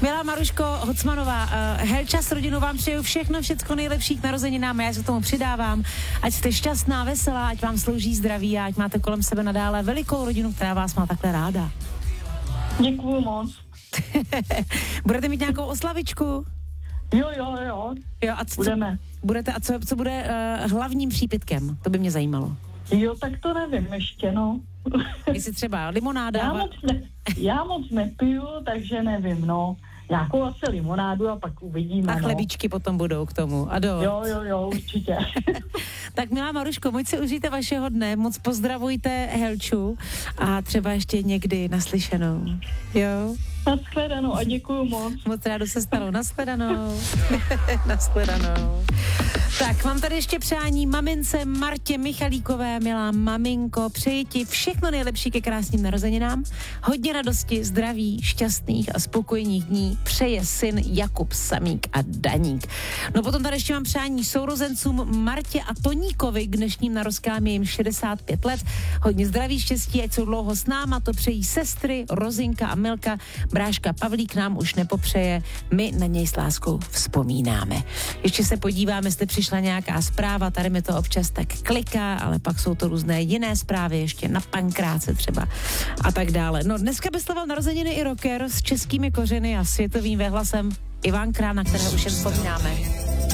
Milá Maruško Hocmanová, Helča s rodinou vám přeju všecko nejlepší k narozeninám, já se k tomu přidávám. Ať jste šťastná, veselá, ať vám slouží zdraví a ať máte kolem sebe nadále velikou rodinu, která vás má takhle ráda. Děkuju moc. Budete mít nějakou oslavičku? Jo. Jo, a budeme. Budete, a co bude hlavním přípitkem? To by mě zajímalo. Jo, tak to nevím ještě, no. Jestli třeba limonáda. Já moc nepiju, takže nevím, no. Nějakou asi limonádu a pak uvidíme, a chlebíčky potom budou k tomu. A Jo, určitě. Tak milá Maruško, moc si užijte vašeho dne, moc pozdravujte Helču a třeba ještě někdy naslyšenou. Jo? Nashledanou a děkuju moc. Moc rádo se stalo. Nashledanou. Nashledanou. Tak, mám tady ještě přání mamince Martě Michalíkové. Milá maminko, přeji ti všechno nejlepší ke krásným narozeninám. Hodně radosti, zdraví, šťastných a spokojených dní přeje syn Jakub Samík a Daník. No potom tady ještě mám přání sourozencům Martě a Toníkovi, k dnešním narozkám je jim 65 let. Hodně zdraví, štěstí, ať jsou dlouho s náma, to přejí sestry Rozinka a Milka. Bráška Pavlík nám už nepopřeje, my na něj s láskou vzpomínáme. Ještě se podíváme, jestli přišla nějaká zpráva, tady mi to občas tak kliká, ale pak jsou to různé jiné zprávy, ještě na Pankráce třeba a tak dále. No dneska by slaval narozeniny i rocker s českými kořeny a světovým vehlasem Ivan Král, na kterého už jen vzpomínáme.